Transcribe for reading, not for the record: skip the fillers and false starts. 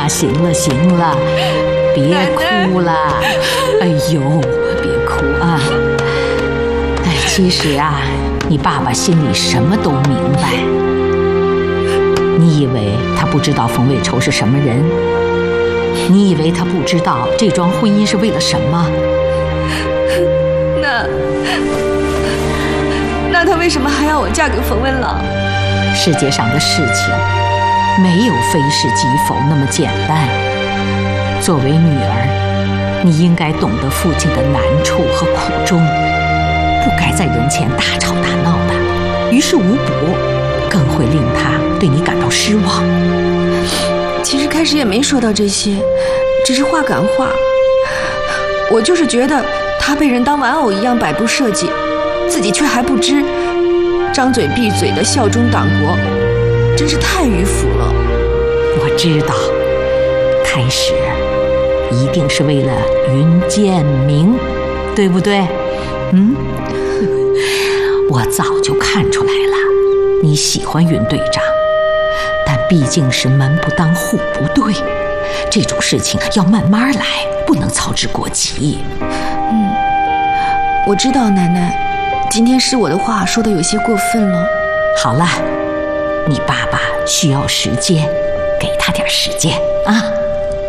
呀，行了行了，别哭了。哎呦，别哭啊！哎，其实啊，你爸爸心里什么都明白。你以为他不知道冯卫愁是什么人？你以为他不知道这桩婚姻是为了什么？ 那他为什么还要我嫁给冯文朗？ 世界上的事情没有非是即否那么简单。作为女儿，你应该懂得父亲的难处和苦衷，不该在人前大吵大闹的，于事无补，更会令他对你感到失望。 其实开始也没说到这些，只是话赶话。我就是觉得他被人当玩偶一样摆布设计，自己却还不知，张嘴闭嘴的效忠党国，真是太迂腐了。 我知道，开始一定是为了云建明，对不对？我早就看出来了，你喜欢云队长，但毕竟是门不当户不对，这种事情要慢慢来，不能操之过急。 我知道，奶奶，今天是我的话说的有些过分了。 好了，你爸爸需要时间，给他点时间啊。